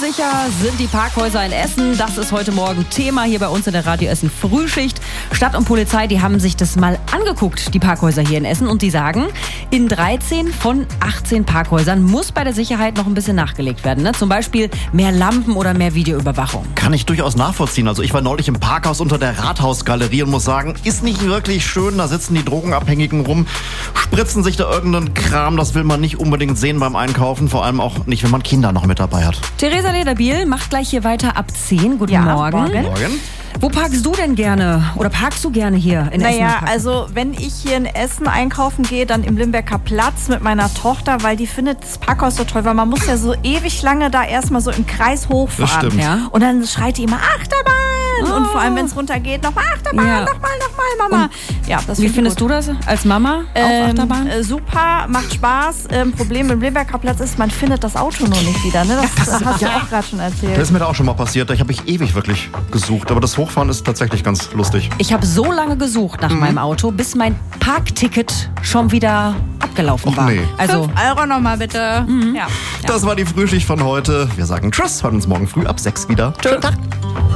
sicher sind die Parkhäuser in Essen? Das ist heute Morgen Thema hier bei uns in der Radio Essen Frühschicht. Stadt und Polizei, die haben sich das mal angeguckt, die Parkhäuser hier in Essen. Und die sagen, in 13 von 18 Parkhäusern muss bei der Sicherheit noch ein bisschen nachgelegt werden. Ne? Zum Beispiel mehr Lampen oder mehr Videoüberwachung. Kann ich durchaus nachvollziehen. Also ich war neulich im Parkhaus unter der Rathausgalerie und muss sagen, ist nicht wirklich schön. Da sitzen die Drogenabhängigen rum, spritzen sich da irgendeinen Kram. Das will man nicht unbedingt sehen beim Einkaufen. Vor allem auch nicht, wenn man Kinder noch mit dabei hat. Theresa Lederbiel macht gleich hier weiter ab 10. Guten Morgen. Morgen. Wo parkst du denn gerne? Oder parkst du gerne hier in Essen? Naja, also wenn ich hier in Essen einkaufen gehe, dann im Limbecker Platz mit meiner Tochter, weil die findet das Parkhaus so toll, weil man muss ja so ewig lange da erstmal so im Kreis hochfahren. Das stimmt. Ja. Und dann schreit die immer Achterbahn. Und vor allem, wenn es runtergeht, nochmal Achterbahn, Ja. nochmal, Mama. Und Ja, das wie find ich findest gut. du das als Mama auf Achterbahn? Super, macht Spaß. Problem im Limbecker Platz ist, man findet das Auto noch nicht wieder. Ne? Das hast du auch gerade schon erzählt. Das ist mir da auch schon mal passiert. Da habe ich ewig wirklich gesucht. Aber das Hochfahren ist tatsächlich ganz lustig. Ich habe so lange gesucht nach meinem Auto, bis mein Parkticket schon wieder abgelaufen war. nee. Also 5 Euro nochmal bitte. Ja. Das war die Frühschicht von heute. Wir sagen Tschüss, hören uns morgen früh ab 6 wieder. Schönen Tag.